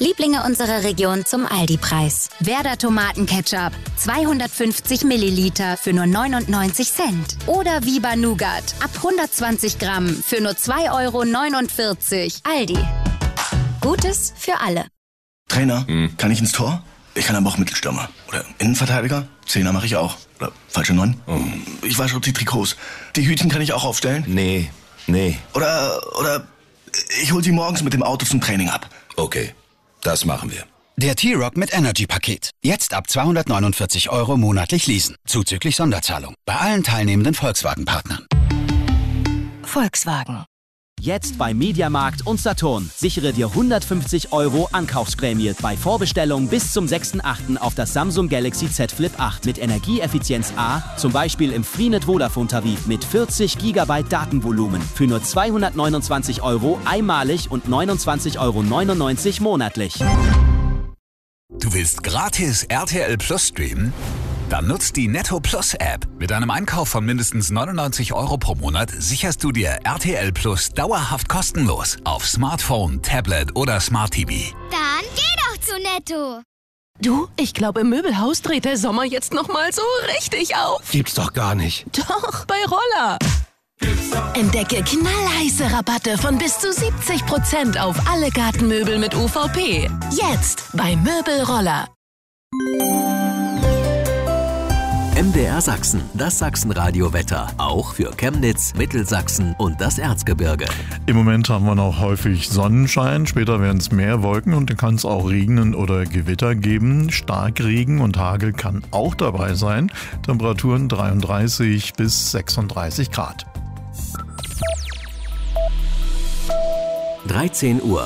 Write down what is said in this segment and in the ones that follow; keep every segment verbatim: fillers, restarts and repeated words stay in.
Lieblinge unserer Region zum Aldi-Preis. Werder Tomatenketchup, zweihundertfünfzig Milliliter für nur neunundneunzig Cent. Oder Viva Nougat, ab hundertzwanzig Gramm für nur zwei Euro neunundvierzig. Aldi. Gutes für alle. Trainer, hm. kann ich ins Tor? Ich kann aber auch Mittelstürmer. Oder Innenverteidiger? Zehner mache ich auch. Oder falsche Neun? Oh. Ich wasche auch die Trikots. Die Hütchen kann ich auch aufstellen? Nee, nee. Oder, oder ich hol sie morgens mit dem Auto zum Training ab. Okay, das machen wir. Der T-Rock mit Energy-Paket. Jetzt ab zweihundertneunundvierzig Euro monatlich leasen. Zuzüglich Sonderzahlung. Bei allen teilnehmenden Volkswagen-Partnern. Volkswagen. Jetzt bei Mediamarkt und Saturn. Sichere dir hundertfünfzig Euro Ankaufsprämie bei Vorbestellung bis zum sechsten achten auf das Samsung Galaxy Z Flip acht mit Energieeffizienz A, zum Beispiel im Freenet Vodafone-Tarif mit vierzig Gigabyte Datenvolumen für nur zweihundertneunundzwanzig Euro einmalig und neunundzwanzig Euro neunundneunzig monatlich. Du willst gratis R T L Plus streamen? Dann nutzt die Netto Plus App. Mit einem Einkauf von mindestens neunundneunzig Euro pro Monat sicherst du dir R T L Plus dauerhaft kostenlos auf Smartphone, Tablet oder Smart T V. Dann geh doch zu Netto. Du, ich glaube, im Möbelhaus dreht der Sommer jetzt noch mal so richtig auf. Gibt's doch gar nicht. Doch, bei Roller. Entdecke knallheiße Rabatte von bis zu siebzig Prozent auf alle Gartenmöbel mit U V P. Jetzt bei Möbelroller. M D R Sachsen, das Sachsenradio-Wetter. Auch für Chemnitz, Mittelsachsen und das Erzgebirge. Im Moment haben wir noch häufig Sonnenschein. Später werden es mehr Wolken und dann kann es auch regnen oder Gewitter geben. Starkregen und Hagel kann auch dabei sein. Temperaturen dreiunddreißig bis sechsunddreißig Grad. dreizehn Uhr.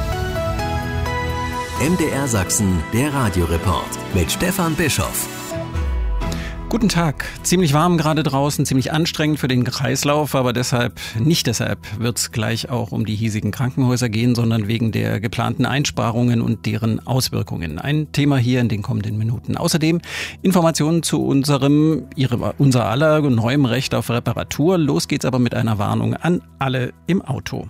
M D R Sachsen, der Radioreport mit Stefan Bischoff. Guten Tag. Ziemlich warm gerade draußen, ziemlich anstrengend für den Kreislauf, aber deshalb, nicht deshalb, wird es gleich auch um die hiesigen Krankenhäuser gehen, sondern wegen der geplanten Einsparungen und deren Auswirkungen. Ein Thema hier in den kommenden Minuten. Außerdem Informationen zu unserem, ihre, unser aller neuem Recht auf Reparatur. Los geht's aber mit einer Warnung an alle im Auto.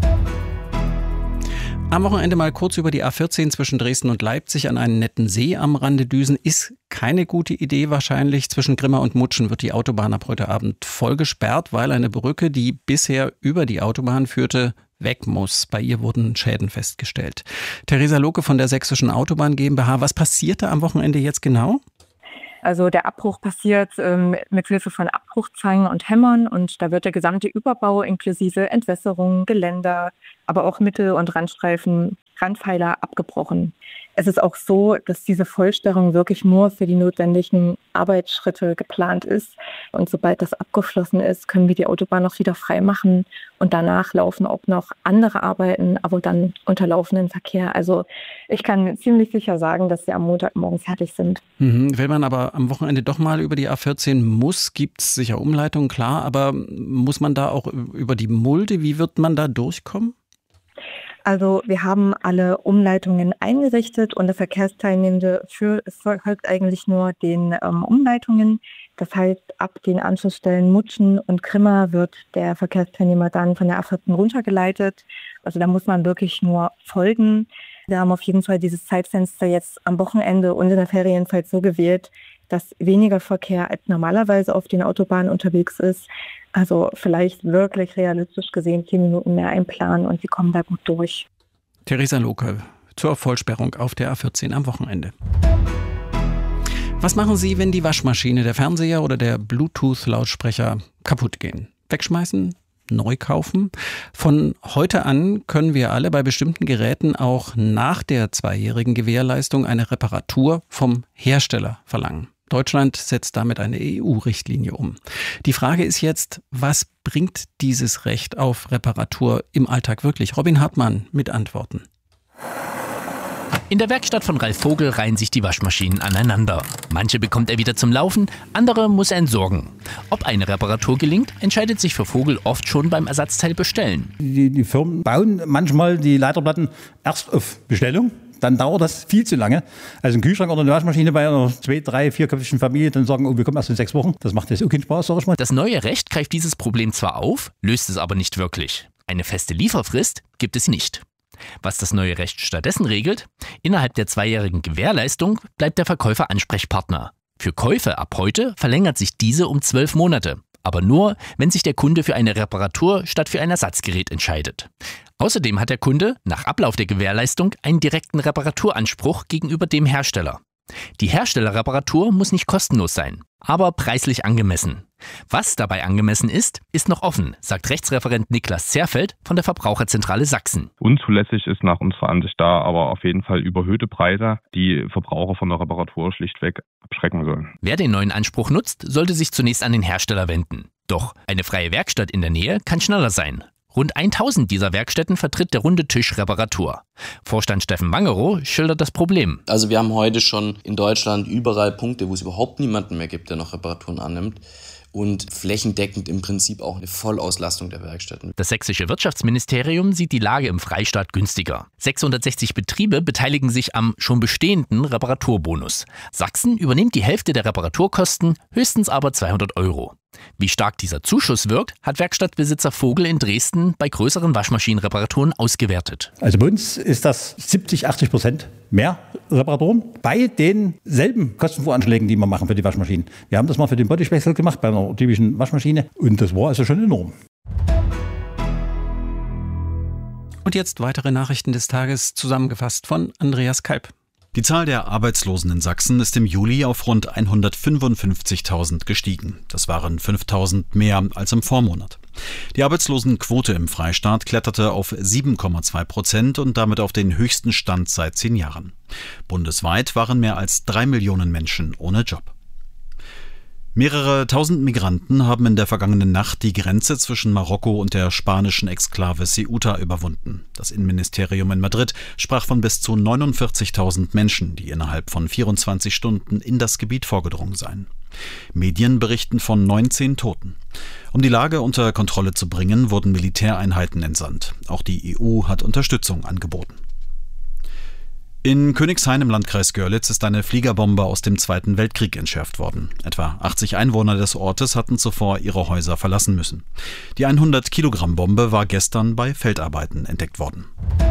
Am Wochenende mal kurz über die A vierzehn zwischen Dresden und Leipzig an einen netten See am Rande düsen. Ist keine gute Idee wahrscheinlich. Zwischen Grimma und Mutschen wird die Autobahn ab heute Abend voll gesperrt, weil eine Brücke, die bisher über die Autobahn führte, weg muss. Bei ihr wurden Schäden festgestellt. Theresa Loke von der Sächsischen Autobahn GmbH. Was passierte am Wochenende jetzt genau? Also der Abbruch passiert ähm, mit Hilfe von Abbruchzangen und Hämmern und da wird der gesamte Überbau inklusive Entwässerung, Geländer, aber auch Mittel- und Randstreifen, Randpfeiler abgebrochen. Es ist auch so, dass diese Vollsperrung wirklich nur für die notwendigen Arbeitsschritte geplant ist. Und sobald das abgeschlossen ist, können wir die Autobahn noch wieder frei machen. Und danach laufen auch noch andere Arbeiten, aber dann unter laufenden Verkehr. Also ich kann ziemlich sicher sagen, dass wir am Montagmorgen fertig sind. Mhm. Wenn man aber am Wochenende doch mal über die A vierzehn muss, gibt es sicher Umleitungen, klar. Aber muss man da auch über die Mulde, wie wird man da durchkommen? Also wir haben alle Umleitungen eingerichtet und der Verkehrsteilnehmende für, es folgt eigentlich nur den ähm, Umleitungen. Das heißt, ab den Anschlussstellen Mutschen und Grimma wird der Verkehrsteilnehmer dann von der A vierzehn runtergeleitet. Also da muss man wirklich nur folgen. Wir haben auf jeden Fall dieses Zeitfenster jetzt am Wochenende und in der Ferienzeit so gewählt, dass weniger Verkehr als normalerweise auf den Autobahnen unterwegs ist. Also vielleicht wirklich realistisch gesehen zehn Minuten mehr einplanen und wir kommen da gut durch. Theresa Loke zur Vollsperrung auf der A vierzehn am Wochenende. Was machen Sie, wenn die Waschmaschine, der Fernseher oder der Bluetooth-Lautsprecher kaputt gehen? Wegschmeißen? Neu kaufen? Von heute an können wir alle bei bestimmten Geräten auch nach der zweijährigen Gewährleistung eine Reparatur vom Hersteller verlangen. Deutschland setzt damit eine E U-Richtlinie um. Die Frage ist jetzt, was bringt dieses Recht auf Reparatur im Alltag wirklich? Robin Hartmann mit Antworten. In der Werkstatt von Ralf Vogel reihen sich die Waschmaschinen aneinander. Manche bekommt er wieder zum Laufen, andere muss er entsorgen. Ob eine Reparatur gelingt, entscheidet sich für Vogel oft schon beim Ersatzteil bestellen. Die, die Firmen bauen manchmal die Leiterplatten erst auf Bestellung. Dann dauert das viel zu lange. Also ein Kühlschrank oder eine Waschmaschine bei einer zwei-, drei-, vierköpfigen Familie, dann sagen, oh, wir kommen erst in sechs Wochen. Das macht jetzt auch keinen Spaß, sag ich mal. Das neue Recht greift dieses Problem zwar auf, löst es aber nicht wirklich. Eine feste Lieferfrist gibt es nicht. Was das neue Recht stattdessen regelt? Innerhalb der zweijährigen Gewährleistung bleibt der Verkäufer Ansprechpartner. Für Käufe ab heute verlängert sich diese um zwölf Monate. Aber nur, wenn sich der Kunde für eine Reparatur statt für ein Ersatzgerät entscheidet. Außerdem hat der Kunde nach Ablauf der Gewährleistung einen direkten Reparaturanspruch gegenüber dem Hersteller. Die Herstellerreparatur muss nicht kostenlos sein, aber preislich angemessen. Was dabei angemessen ist, ist noch offen, sagt Rechtsreferent Niklas Zerfeld von der Verbraucherzentrale Sachsen. Unzulässig ist nach unserer Ansicht da aber auf jeden Fall überhöhte Preise, die Verbraucher von der Reparatur schlichtweg abschrecken sollen. Wer den neuen Anspruch nutzt, sollte sich zunächst an den Hersteller wenden. Doch eine freie Werkstatt in der Nähe kann schneller sein. Rund tausend dieser Werkstätten vertritt der Runde Tisch Reparatur. Vorstand Steffen Wangerow schildert das Problem. Also wir haben heute schon in Deutschland überall Punkte, wo es überhaupt niemanden mehr gibt, der noch Reparaturen annimmt. Und flächendeckend im Prinzip auch eine Vollauslastung der Werkstätten. Das sächsische Wirtschaftsministerium sieht die Lage im Freistaat günstiger. sechshundertsechzig Betriebe beteiligen sich am schon bestehenden Reparaturbonus. Sachsen übernimmt die Hälfte der Reparaturkosten, höchstens aber zweihundert Euro. Wie stark dieser Zuschuss wirkt, hat Werkstattbesitzer Vogel in Dresden bei größeren Waschmaschinenreparaturen ausgewertet. Also bei uns ist das siebzig, achtzig Prozent mehr Reparaturen bei denselben Kostenvoranschlägen, die wir machen für die Waschmaschinen. Wir haben das mal für den Bodyspechsel gemacht bei einer typischen Waschmaschine und das war also schon enorm. Und jetzt weitere Nachrichten des Tages, zusammengefasst von Andreas Kalb. Die Zahl der Arbeitslosen in Sachsen ist im Juli auf rund hundertfünfundfünfzigtausend gestiegen. Das waren fünftausend mehr als im Vormonat. Die Arbeitslosenquote im Freistaat kletterte auf sieben Komma zwei Prozent und damit auf den höchsten Stand seit zehn Jahren. Bundesweit waren mehr als drei Millionen Menschen ohne Job. Mehrere tausend Migranten haben in der vergangenen Nacht die Grenze zwischen Marokko und der spanischen Exklave Ceuta überwunden. Das Innenministerium in Madrid sprach von bis zu neunundvierzigtausend Menschen, die innerhalb von vierundzwanzig Stunden in das Gebiet vorgedrungen seien. Medien berichten von neunzehn Toten. Um die Lage unter Kontrolle zu bringen, wurden Militäreinheiten entsandt. Auch die E U hat Unterstützung angeboten. In Königshain im Landkreis Görlitz ist eine Fliegerbombe aus dem Zweiten Weltkrieg entschärft worden. Etwa achtzig Einwohner des Ortes hatten zuvor ihre Häuser verlassen müssen. Die hundert Kilogramm Bombe war gestern bei Feldarbeiten entdeckt worden.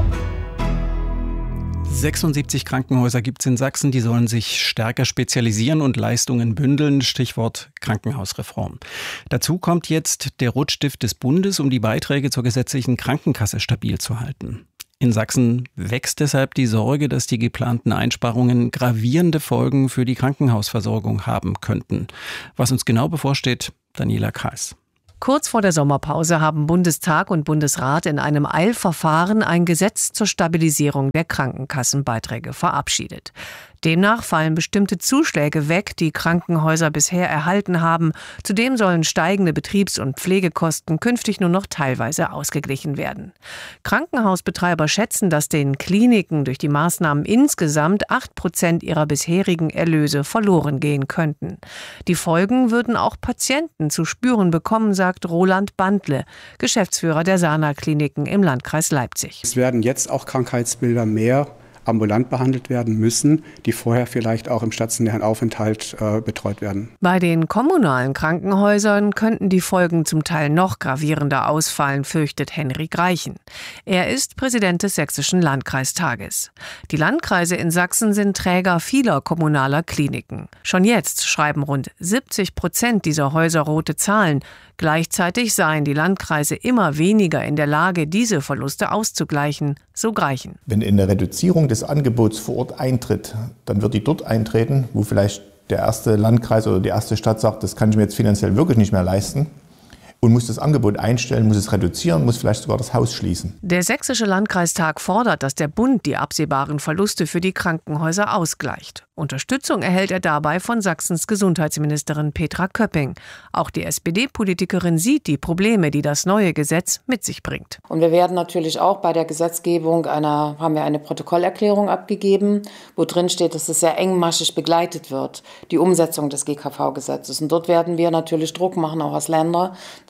sechsundsiebzig Krankenhäuser gibt es in Sachsen, die sollen sich stärker spezialisieren und Leistungen bündeln, Stichwort Krankenhausreform. Dazu kommt jetzt der Rotstift des Bundes, um die Beiträge zur gesetzlichen Krankenkasse stabil zu halten. In Sachsen wächst deshalb die Sorge, dass die geplanten Einsparungen gravierende Folgen für die Krankenhausversorgung haben könnten. Was uns genau bevorsteht, Daniela Kreis. Kurz vor der Sommerpause haben Bundestag und Bundesrat in einem Eilverfahren ein Gesetz zur Stabilisierung der Krankenkassenbeiträge verabschiedet. Demnach fallen bestimmte Zuschläge weg, die Krankenhäuser bisher erhalten haben. Zudem sollen steigende Betriebs- und Pflegekosten künftig nur noch teilweise ausgeglichen werden. Krankenhausbetreiber schätzen, dass den Kliniken durch die Maßnahmen insgesamt acht Prozent ihrer bisherigen Erlöse verloren gehen könnten. Die Folgen würden auch Patienten zu spüren bekommen, sagt Roland Bandle, Geschäftsführer der Sana-Kliniken im Landkreis Leipzig. Es werden jetzt auch Krankheitsbilder mehr ambulant behandelt werden müssen, die vorher vielleicht auch im stationären Aufenthalt äh, betreut werden. Bei den kommunalen Krankenhäusern könnten die Folgen zum Teil noch gravierender ausfallen, fürchtet Henrik Reichen. Er ist Präsident des Sächsischen Landkreistages. Die Landkreise in Sachsen sind Träger vieler kommunaler Kliniken. Schon jetzt schreiben rund siebzig Prozent dieser Häuser rote Zahlen. Gleichzeitig seien die Landkreise immer weniger in der Lage, diese Verluste auszugleichen, so Greichen. Wenn eine Reduzierung des Angebots vor Ort eintritt, dann wird die dort eintreten, wo vielleicht der erste Landkreis oder die erste Stadt sagt, das kann ich mir jetzt finanziell wirklich nicht mehr leisten. Und muss das Angebot einstellen, muss es reduzieren, muss vielleicht sogar das Haus schließen. Der Sächsische Landkreistag fordert, dass der Bund die absehbaren Verluste für die Krankenhäuser ausgleicht. Unterstützung erhält er dabei von Sachsens Gesundheitsministerin Petra Köpping. Auch die S P D-Politikerin sieht die Probleme, die das neue Gesetz mit sich bringt. Und wir werden natürlich auch bei der Gesetzgebung einer, haben wir eine Protokollerklärung abgegeben, wo drin steht, dass es sehr engmaschig begleitet wird, die Umsetzung des G K V-Gesetzes. Und dort werden wir natürlich Druck machen, auch als Länder,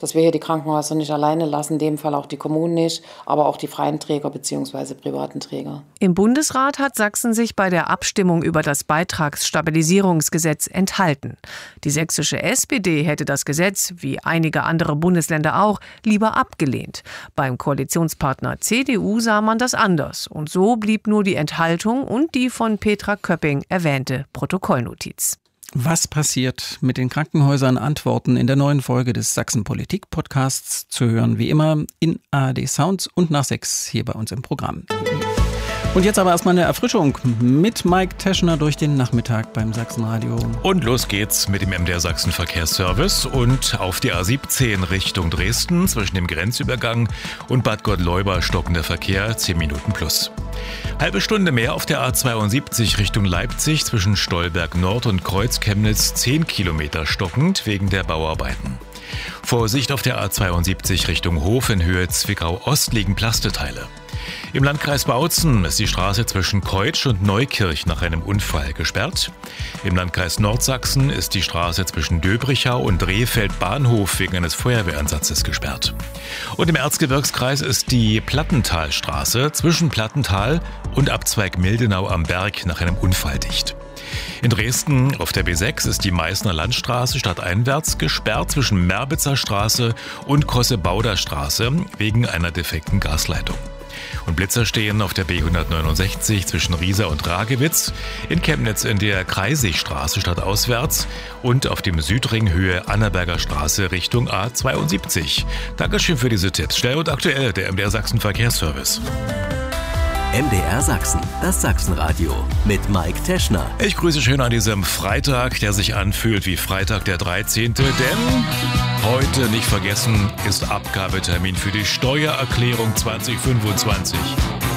dass wir hier die Krankenhäuser nicht alleine lassen, in dem Fall auch die Kommunen nicht, aber auch die freien Träger bzw. privaten Träger. Im Bundesrat hat Sachsen sich bei der Abstimmung über das Beitragsstabilisierungsgesetz enthalten. Die sächsische S P D hätte das Gesetz, wie einige andere Bundesländer auch, lieber abgelehnt. Beim Koalitionspartner C D U sah man das anders. Und so blieb nur die Enthaltung und die von Petra Köpping erwähnte Protokollnotiz. Was passiert mit den Krankenhäusern? Antworten in der neuen Folge des Sachsen-Politik-Podcasts zu hören, wie immer in A R D Sounds und nach sechs hier bei uns im Programm. Und jetzt aber erstmal eine Erfrischung mit Mike Teschner durch den Nachmittag beim Sachsenradio. Und los geht's mit dem M D R Sachsen Verkehrsservice und auf die A siebzehn Richtung Dresden zwischen dem Grenzübergang und Bad Gottleuba stockender Verkehr zehn Minuten plus. Halbe Stunde mehr auf der A zweiundsiebzig Richtung Leipzig zwischen Stolberg Nord und Kreuz-Chemnitz zehn Kilometer stockend wegen der Bauarbeiten. Vorsicht auf der A zweiundsiebzig Richtung Hof in Höhe Zwickau Ost liegen Plasteteile. Im Landkreis Bautzen ist die Straße zwischen Keutsch und Neukirch nach einem Unfall gesperrt. Im Landkreis Nordsachsen ist die Straße zwischen Döbrichau und Rehfeld Bahnhof wegen eines Feuerwehreinsatzes gesperrt. Und im Erzgebirgskreis ist die Plattentalstraße zwischen Plattental und Abzweig Mildenau am Berg nach einem Unfall dicht. In Dresden auf der B sechs ist die Meißner Landstraße stadteinwärts gesperrt zwischen Merbitzer Straße und Kossebauder Straße wegen einer defekten Gasleitung. Und Blitzer stehen auf der B hundertneunundsechzig zwischen Riesa und Ragewitz, in Chemnitz in der Kreisigstraße stadtauswärts und auf dem Südring Höhe Annaberger Straße Richtung A zweiundsiebzig. Dankeschön für diese Tipps. Schnell und aktuell, der M D R Sachsen Verkehrsservice. M D R Sachsen, das Sachsenradio mit Mike Teschner. Ich grüße schön an diesem Freitag, der sich anfühlt wie Freitag der dreizehnte Denn heute, nicht vergessen, ist Abgabetermin für die Steuererklärung zwanzig fünfundzwanzig.